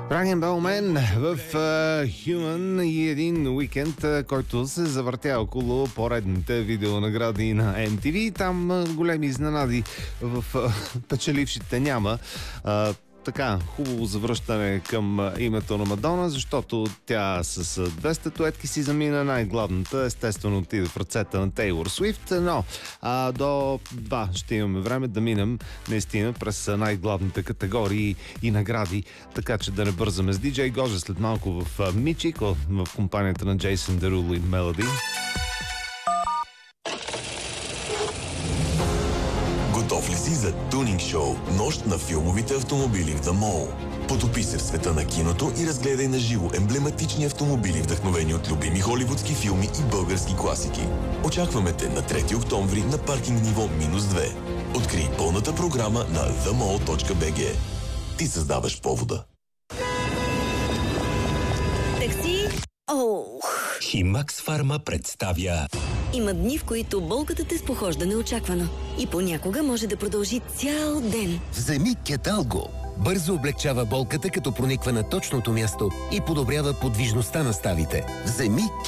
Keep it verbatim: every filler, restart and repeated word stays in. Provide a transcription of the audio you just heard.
Ранен Белмен в uh, Human и един уикенд, uh, който се завъртя около поредните видеонагради на Ем Ти Ви. Там uh, големи изненади в uh, печелившите няма. Uh, Така, хубаво завръщане към името на Мадона, защото тя с две статуетки си замина. Най-главната, естествено, отиде в ръцете на Тейлор Суифт, но а, до два ще имаме време да минем наистина през най-главните категории и награди, така че да не бързаме с Диджей Гоже след малко в Мичико, в компанията на Джейсон Деруло и Мелоди. Готов ли си за тунинг шоу Нощ на филмовите автомобили в The Mall? Потопи се в света на киното и разгледай на живо емблематични автомобили, вдъхновени от любими холивудски филми и български класики. Очакваме те на трети октомври на паркинг ниво минус две. Открий пълната програма на the mall точка би джи. Ти създаваш повода. Такси? Ох! Химакс Фарма представя. Има дни, в които болката те спохожда неочаквано. И понякога може да продължи цял ден. Вземи Кеталго. Бързо облегчава болката, като прониква на точното място и подобрява подвижността на ставите. Вземи